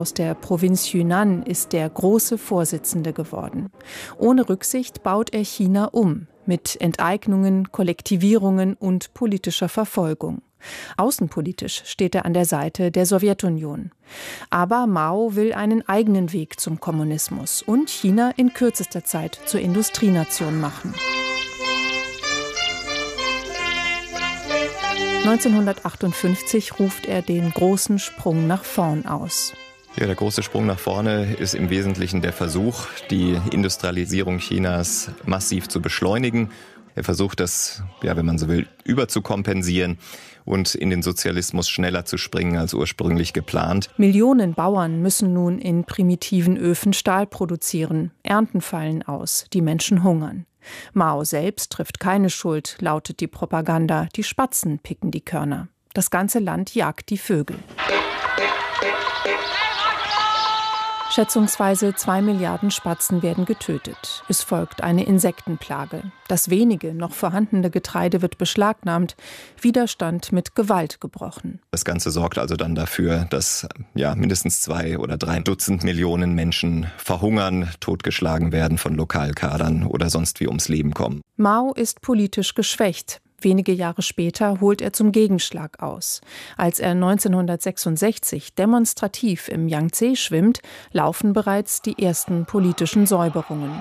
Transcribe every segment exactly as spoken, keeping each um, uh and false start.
Aus der Provinz Yunnan ist der große Vorsitzende geworden. Ohne Rücksicht baut er China um, mit Enteignungen, Kollektivierungen und politischer Verfolgung. Außenpolitisch steht er an der Seite der Sowjetunion. Aber Mao will einen eigenen Weg zum Kommunismus und China in kürzester Zeit zur Industrienation machen. neunzehnhundertachtundfünfzig ruft er den großen Sprung nach vorn aus. Ja, der große Sprung nach vorne ist im Wesentlichen der Versuch, die Industrialisierung Chinas massiv zu beschleunigen. Er versucht das, ja, wenn man so will, überzukompensieren und in den Sozialismus schneller zu springen als ursprünglich geplant. Millionen Bauern müssen nun in primitiven Öfen Stahl produzieren. Ernten fallen aus, die Menschen hungern. Mao selbst trifft keine Schuld, lautet die Propaganda. Die Spatzen picken die Körner. Das ganze Land jagt die Vögel. Schätzungsweise zwei Milliarden Spatzen werden getötet. Es folgt eine Insektenplage. Das wenige noch vorhandene Getreide wird beschlagnahmt, Widerstand mit Gewalt gebrochen. Das Ganze sorgt also dann dafür, dass ja, mindestens zwei oder drei Dutzend Millionen Menschen verhungern, totgeschlagen werden von Lokalkadern oder sonst wie ums Leben kommen. Mao ist politisch geschwächt. Wenige Jahre später holt er zum Gegenschlag aus. Als er neunzehnhundertsechsundsechzig demonstrativ im Yangtze schwimmt, laufen bereits die ersten politischen Säuberungen.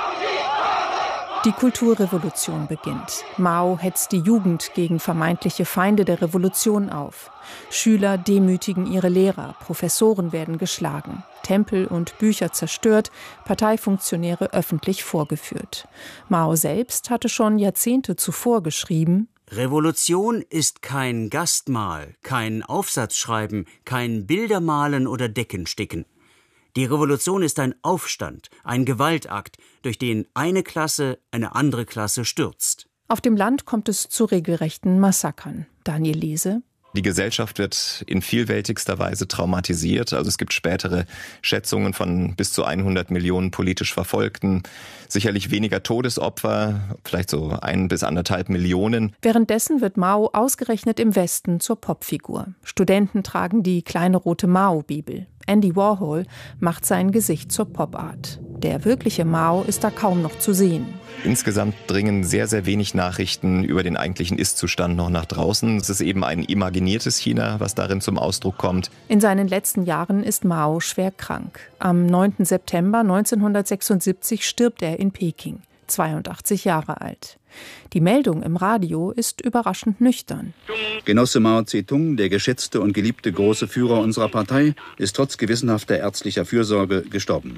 Die Kulturrevolution beginnt. Mao hetzt die Jugend gegen vermeintliche Feinde der Revolution auf. Schüler demütigen ihre Lehrer, Professoren werden geschlagen, Tempel und Bücher zerstört, Parteifunktionäre öffentlich vorgeführt. Mao selbst hatte schon Jahrzehnte zuvor geschrieben: Revolution ist kein Gastmahl, kein Aufsatzschreiben, kein Bildermalen oder Deckensticken. Die Revolution ist ein Aufstand, ein Gewaltakt, durch den eine Klasse eine andere Klasse stürzt. Auf dem Land kommt es zu regelrechten Massakern. Daniel Lese: Die Gesellschaft wird in vielfältigster Weise traumatisiert. Also es gibt spätere Schätzungen von bis zu hundert Millionen politisch Verfolgten. Sicherlich weniger Todesopfer, vielleicht so ein bis anderthalb Millionen. Währenddessen wird Mao ausgerechnet im Westen zur Popfigur. Studenten tragen die kleine rote Mao-Bibel. Andy Warhol macht sein Gesicht zur Popart. Der wirkliche Mao ist da kaum noch zu sehen. Insgesamt dringen sehr, sehr wenig Nachrichten über den eigentlichen Ist-Zustand noch nach draußen. Es ist eben ein imaginiertes China, was darin zum Ausdruck kommt. In seinen letzten Jahren ist Mao schwer krank. Am neunten September neunzehnhundertsechsundsiebzig stirbt er in Peking, zweiundachtzig Jahre alt. Die Meldung im Radio ist überraschend nüchtern. Genosse Mao Zedong, der geschätzte und geliebte große Führer unserer Partei, ist trotz gewissenhafter ärztlicher Fürsorge gestorben.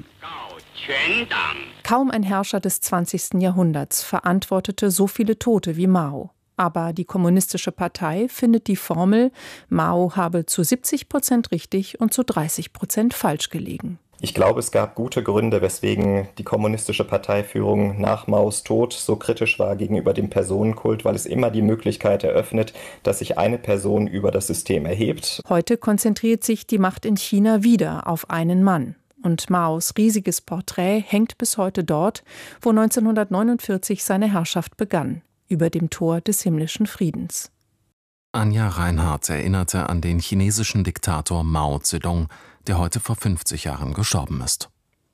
Kaum ein Herrscher des zwanzigsten Jahrhunderts verantwortete so viele Tote wie Mao. Aber die Kommunistische Partei findet die Formel, Mao habe zu siebzig Prozent richtig und zu dreißig Prozent falsch gelegen. Ich glaube, es gab gute Gründe, weswegen die kommunistische Parteiführung nach Maos Tod so kritisch war gegenüber dem Personenkult, weil es immer die Möglichkeit eröffnet, dass sich eine Person über das System erhebt. Heute konzentriert sich die Macht in China wieder auf einen Mann. Und Maos riesiges Porträt hängt bis heute dort, wo neunzehnhundertneunundvierzig seine Herrschaft begann, über dem Tor des himmlischen Friedens. Anja Reinhardt erinnerte an den chinesischen Diktator Mao Zedong, der heute vor fünfzig Jahren gestorben ist.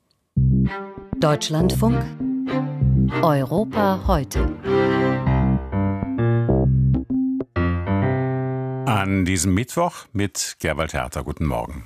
Deutschlandfunk Europa heute. An diesem Mittwoch mit Gerwald Herter. Guten Morgen.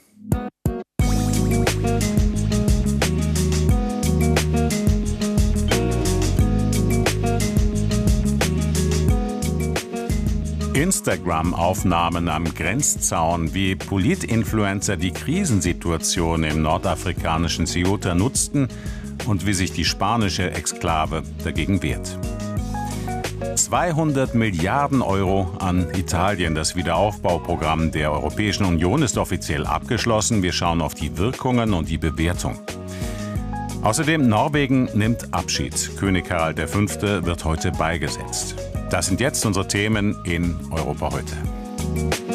Instagram-Aufnahmen am Grenzzaun, wie Politinfluencer die Krisensituation im nordafrikanischen Ceuta nutzten und wie sich die spanische Exklave dagegen wehrt. zweihundert Milliarden Euro an Italien. Das Wiederaufbauprogramm der Europäischen Union ist offiziell abgeschlossen. Wir schauen auf die Wirkungen und die Bewertung. Außerdem Norwegen nimmt Abschied. König Harald der Fünfte wird heute beigesetzt. Das sind jetzt unsere Themen in Europa heute.